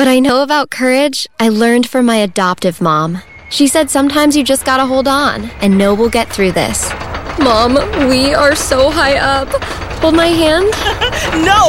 What I know about courage, I learned from my adoptive mom. She said sometimes you just gotta hold on and know we'll get through this. Mom, we are so high up. Hold my hand. No,